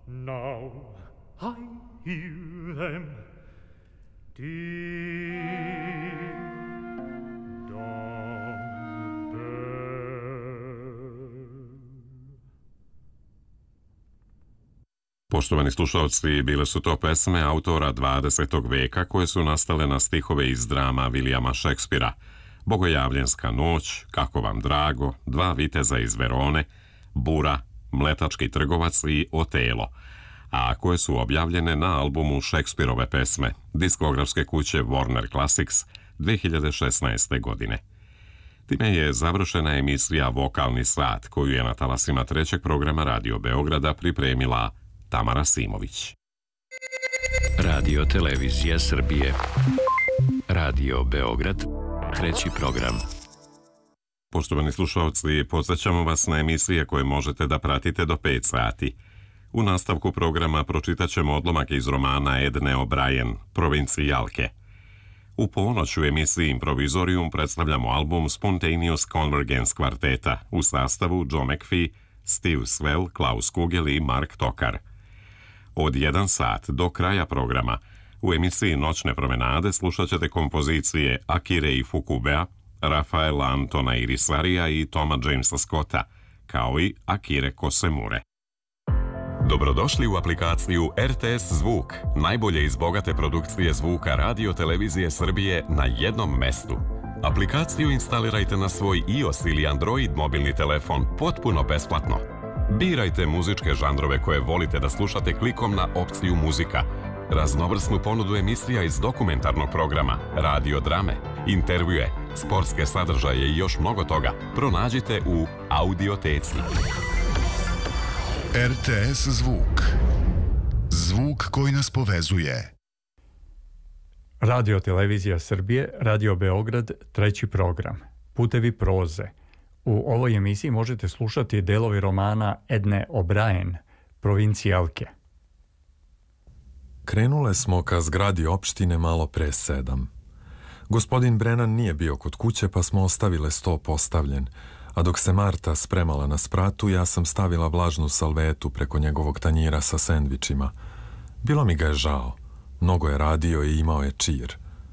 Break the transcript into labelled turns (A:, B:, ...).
A: Now I hear them deep down there.
B: Poštovani slušalci, bile su to pesme autora 20. veka koje su nastale na stihove iz drama Vilijama Šekspira: Bogojavljenska noć, Kako vam drago, Dva viteza iz Verone, Bura, Mletački trgovac i Otelo, a koje su objavljene na albumu Šekspirove pesme diskografske kuće Warner Classics 2016. godine. Time je završena emisija Vokalni sat, koju je na talasima trećeg programa Radio Beograda pripremila Tamara Simović.
C: Radio Televizija Srbije. Radio Beograd, treći program.
B: Poštovani slušalci, podsjećamo vas na emisije koje možete da pratite do 5 sati. U nastavku programa pročitat ćemo odlomak iz romana Edne O'Brien, Provincijalke. U ponoć u emisiji Improvizorium predstavljamo album Spontaneous Convergence kvarteta u sastavu Joe McPhee, Steve Swell, Klaus Kugel i Mark Tokar. Od 1 sat do kraja programa u emisiji Noćne promenade slušat ćete kompozicije Akire Ifukubea, Rafaela Antona Irisarija i Toma Jamesa Scotta, kao i Akire Kosemure. Dobrodošli u aplikaciju RTS Zvuk, najbolje iz bogate produkcije zvuka Radio Televizije Srbije na jednom mestu. Aplikaciju instalirajte na svoj iOS ili Android mobilni telefon potpuno besplatno. Birajte muzičke žanrove koje volite da slušate klikom na opciju Muzika, raznovrsnu ponudu emisija iz dokumentarnog programa, radio drame, intervjue, sportske sadržaje i još mnogo toga pronađite u Audioteci.
D: RTS Zvuk. Zvuk koji nas povezuje.
A: Radio Televizija Srbije, Radio Beograd, treći program. Putevi proze. U ovoj emisiji možete slušati delovi romana Edne O'Brien, Provincijalke.
E: Krenule smo ka zgradi opštine malo pre 7. Gospodin Brennan nije bio kod kuće, pa smo ostavile sto postavljen, a dok se Marta spremala na spratu, ja sam stavila vlažnu salvetu preko njegovog tanjira sa sendvičima. Bilo mi ga je žao. Mnogo je radio i imao je čir.